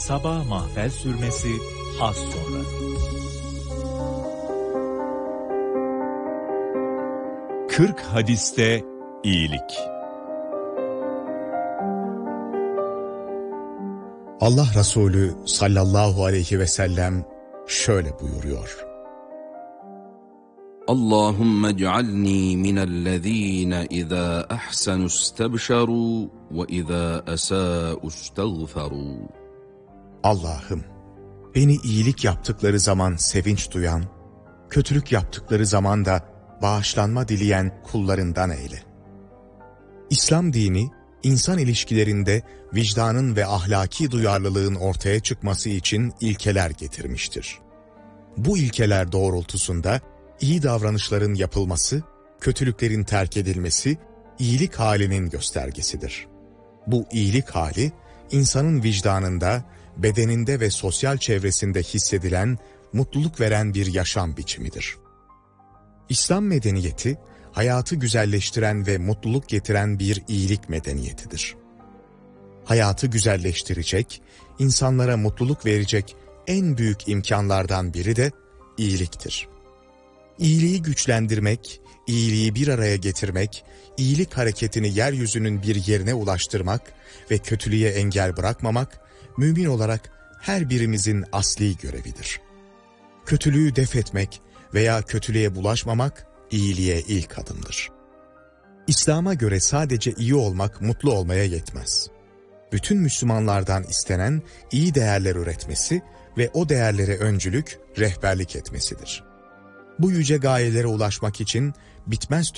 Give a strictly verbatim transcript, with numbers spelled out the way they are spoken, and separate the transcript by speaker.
Speaker 1: sabah mahfel sürmesi az sonra. kırk hadiste iyilik.
Speaker 2: Allah Resulü sallallahu aleyhi ve sellem şöyle buyuruyor:
Speaker 3: Allahümme ec'alni minellezîne izâ ahsenu istebşerû ve izâ esâ'u istagferû.
Speaker 2: Allah'ım, beni iyilik yaptıkları zaman sevinç duyan, kötülük yaptıkları zaman da bağışlanma dileyen kullarından eyle. İslam dini, insan ilişkilerinde vicdanın ve ahlaki duyarlılığın ortaya çıkması için ilkeler getirmiştir. Bu ilkeler doğrultusunda iyi davranışların yapılması, kötülüklerin terk edilmesi, iyilik halinin göstergesidir. Bu iyilik hali, insanın vicdanında, bedeninde ve sosyal çevresinde hissedilen, mutluluk veren bir yaşam biçimidir. İslam medeniyeti, hayatı güzelleştiren ve mutluluk getiren bir iyilik medeniyetidir. Hayatı güzelleştirecek, insanlara mutluluk verecek en büyük imkanlardan biri de iyiliktir. İyiliği güçlendirmek, iyiliği bir araya getirmek, iyilik hareketini yeryüzünün bir yerine ulaştırmak ve kötülüğe engel bırakmamak, mümin olarak her birimizin asli görevidir. Kötülüğü def etmek veya kötülüğe bulaşmamak, iyiliğe ilk adımdır. İslam'a göre sadece iyi olmak mutlu olmaya yetmez. Bütün Müslümanlardan istenen iyi değerler üretmesi ve o değerlere öncülük, rehberlik etmesidir. Bu yüce gayelere ulaşmak için bitmez